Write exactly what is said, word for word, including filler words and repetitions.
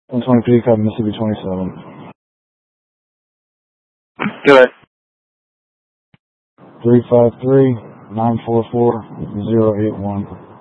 one twenty Peacock, Mississippi twenty-seven. Good. three five three, nine four four, zero eight one.